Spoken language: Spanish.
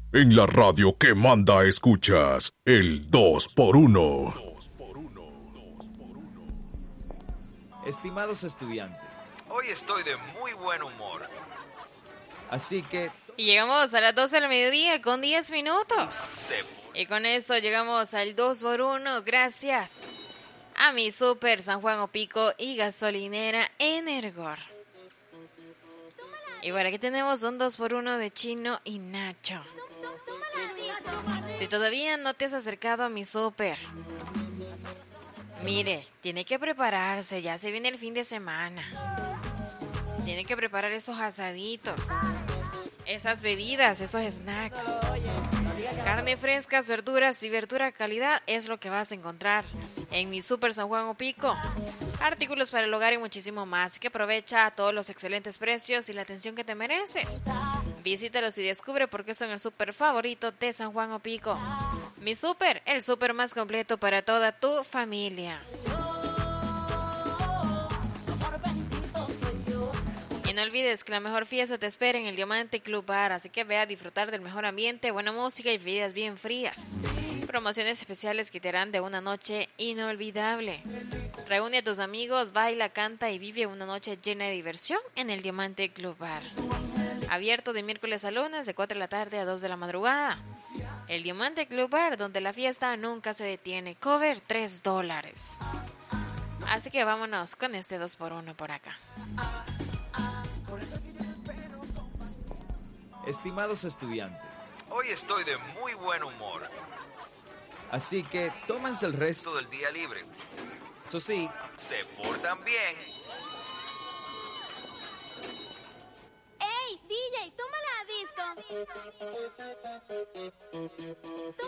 En la radio que manda escuchas, el 2x1. Estimados estudiantes, hoy estoy de muy buen humor. Así que... Y llegamos a las 12 del mediodía con 10 minutos. Y con esto llegamos al 2x1 gracias a mi Super San Juan Opico y gasolinera Energor. Y por aquí tenemos un 2x1 de Chino y Nacho. Si todavía no te has acercado a mi Super, mire, tiene que prepararse, ya se viene el fin de semana. Tiene que preparar esos asaditos, esas bebidas, esos snacks. Carne fresca, verduras y verdura calidad es lo que vas a encontrar en mi Super San Juan Opico. Artículos para el hogar y muchísimo más. Así que aprovecha todos los excelentes precios y la atención que te mereces. Visítalos y descubre por qué son el super favorito de San Juan Opico. Mi Super, el super más completo para toda tu familia. Y no olvides que la mejor fiesta te espera en el Diamante Club Bar, así que ve a disfrutar del mejor ambiente, buena música y bebidas bien frías. Promociones especiales que te harán de una noche inolvidable. Reúne a tus amigos, baila, canta y vive una noche llena de diversión en el Diamante Club Bar. Abierto de miércoles a lunes de 4 de la tarde a 2 de la madrugada. El Diamante Club Bar, donde la fiesta nunca se detiene. Cover $3. Así que vámonos con este 2x1 por acá. Estimados estudiantes, hoy estoy de muy buen humor. Así que tómense el resto Todo el día libre. Eso sí, Se portan bien. ¡Ey, DJ, toma la disco!